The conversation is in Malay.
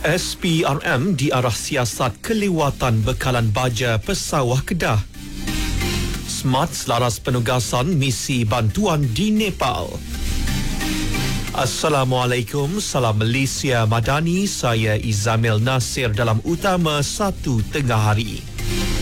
SPRM diarah siasat kelewatan bekalan baja pesawah Kedah. Smart selaras penugasan misi bantuan di Nepal. Assalamualaikum, salam Malaysia Madani, saya Izamil Nasir dalam utama 1 tengah hari.